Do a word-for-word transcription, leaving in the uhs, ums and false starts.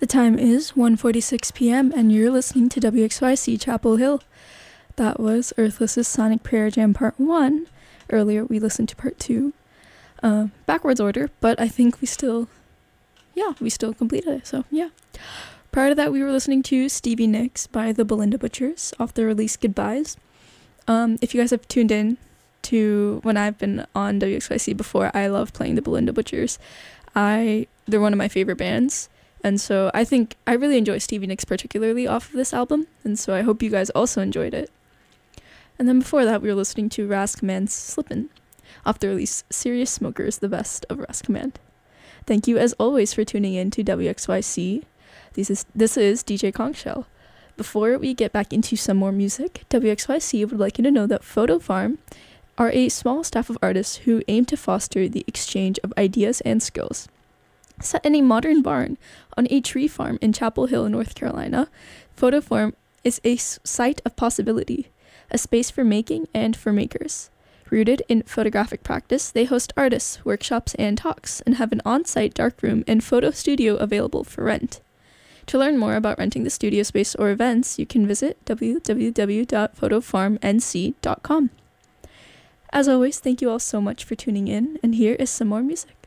The time is one forty-six p.m. and you're listening to W X Y C Chapel Hill. That was Earthless's Sonic Prayer Jam Part one. Earlier we listened to Part two. Uh, backwards order, but I think we still, yeah, we still completed it, so yeah. Prior to that we were listening to Stevie Nicks by the Belinda Butchers off the release Goodbyes. Um, if you guys have tuned in to when I've been on W X Y C before, I love playing the Belinda Butchers. I They're one of my favorite bands. And so I think I really enjoy Stevie Nicks particularly off of this album, and so I hope you guys also enjoyed it. And then before that, we were listening to Ras Command's Slippin' off the release Serious Smokers, the best of Ras Command. Thank you as always for tuning in to W X Y C. This is, this is D J Kongshell. Before we get back into some more music, W X Y C would like you to know that Photo Farm are a small staff of artists who aim to foster the exchange of ideas and skills. Set in a modern barn on a tree farm in Chapel Hill, North Carolina, Photo Farm is a s- site of possibility, a space for making and for makers. Rooted in photographic practice, they host artists, workshops, and talks, and have an on-site darkroom and photo studio available for rent. To learn more about renting the studio space or events, you can visit w w w dot photo farm n c dot com. As always, thank you all so much for tuning in, and here is some more music.